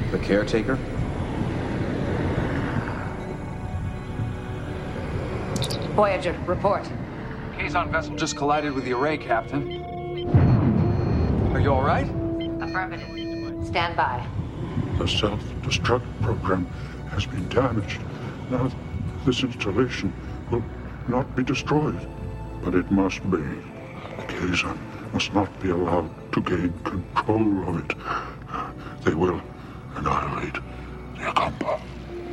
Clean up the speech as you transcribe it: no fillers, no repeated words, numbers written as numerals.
The caretaker? Voyager, report. Kazon vessel just collided with the array, Captain. Are you all right? Affirmative. Stand by. The self-destruct program has been damaged. Now, this installation will not be destroyed, but it must be. Kazon must not be allowed to gain control of it. They will annihilate the Akampa.